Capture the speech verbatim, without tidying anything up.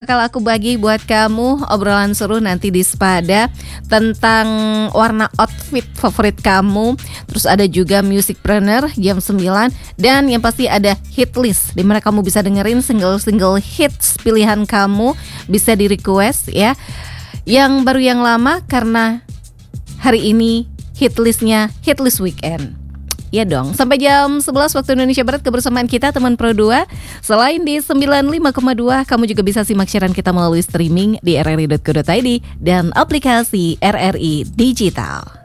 bakal aku bagi buat kamu obrolan seru nanti di Spada tentang warna outfit favorit kamu. Terus ada juga Musicpreneur jam sembilan. Dan yang pasti ada hit list, dimana kamu bisa dengerin single-single hits pilihan kamu. Bisa di request ya, yang baru yang lama, karena hari ini hit listnya hit list weekend. Ya dong, sampai jam sebelas waktu Indonesia Barat kebersamaan kita teman Pro dua. Selain di sembilan puluh lima koma dua, kamu juga bisa simak siaran kita melalui streaming di r r i dot co dot i d dan aplikasi R R I Digital.